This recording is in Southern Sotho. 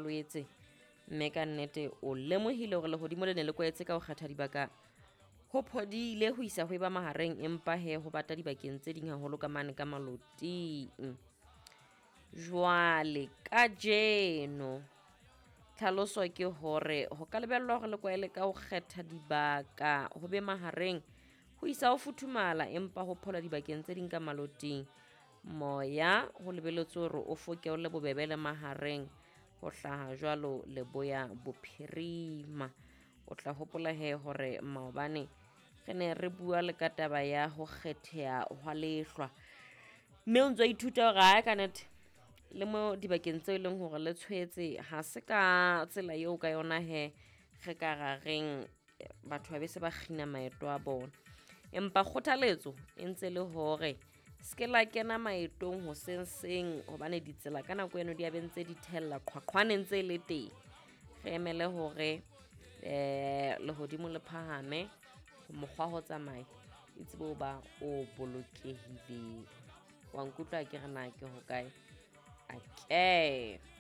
hlaloetse mme ka nnete o lemohile hore lehodimo le ne le kwetse ka ho kgetha dibaka ho phodile ho isa ho eba mahareng, empa he ho bata dibakeng tse ding haholo ka mane ka maloting. Jwale ka jeno tlhaloso ke hore ho ka lebellwa hore lekwaele ka ho kgetha dibaka ho be mahareng ho isa ho futhumala, empa ho phola dibakeng tse ding ka maloting. Moya ho lebelletswe hore o foke o le bobebe le mahareng ho hlaha jwalo leboya bophirima. O tla hopola he hore maobane re ne re bua le ka taba ya ho kgetheha hwa lehlwa, mme o ntso ithuta hore ha ka nnete le mo dibakeng tseo e leng hore le tshwetse ha se ka tsela eo ka yona he re ka rareng batho ba be se ba kgina maeto a bona. Empa kgothaletso e ntse le hore ske la kena maetong hoseng hobane ditsela ka nako eno di a bentse di thella qhwaqhwane ntse le teng. Re emele hore lehodimo le phahame mokgwa ho tsamaya itse bo ba o bolokehileng. Wa nkutlwa ke re na ke ho kae? Okay.